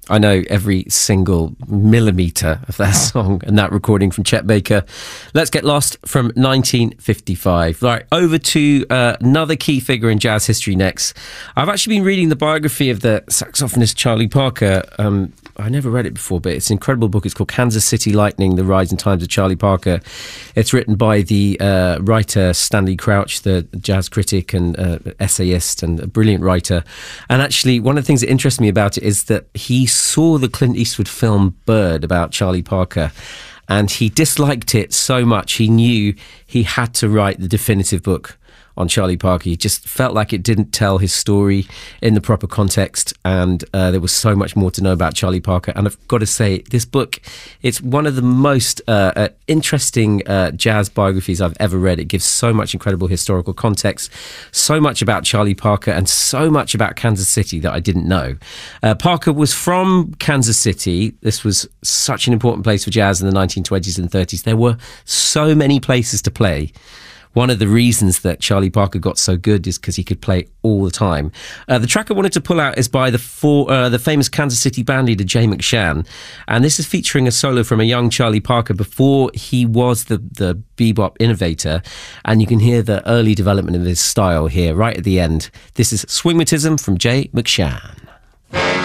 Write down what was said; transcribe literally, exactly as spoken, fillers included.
I know every single millimetre of that song and that recording from Chet Baker. Let's Get Lost from nineteen fifty-five. Right, over to uh, another key figure in jazz history next. I've actually been reading the biography of the saxophonist Charlie Parker. Um, I never read it before, but it's an incredible book. It's called Kansas City Lightning, The Rise and Times of Charlie Parker. It's written by the uh, writer Stanley Crouch, the jazz critic and uh, essayist and a brilliant writer. And actually, one of the things that interests me about it is that he saw the Clint Eastwood film Bird about Charlie Parker, and he disliked it so much he knew he had to write the definitive book on Charlie Parker. He just felt like it didn't tell his story in the proper context, and uh, there was so much more to know about Charlie Parker. And I've got to say, this book, it's one of the most uh, uh, interesting uh, jazz biographies I've ever read. It gives so much incredible historical context, so much about Charlie Parker, and so much about Kansas City that I didn't know. Uh, Parker was from Kansas City. This was such an important place for jazz in the nineteen twenties and thirties. There were so many places to play. One of the reasons that Charlie Parker got so good is because he could play all the time. Uh, the track I wanted to pull out is by the four, uh, the famous Kansas City band leader, Jay McShann. And this is featuring a solo from a young Charlie Parker before he was the, the bebop innovator. And you can hear the early development of his style here, right at the end. This is Swingmatism from Jay McShann.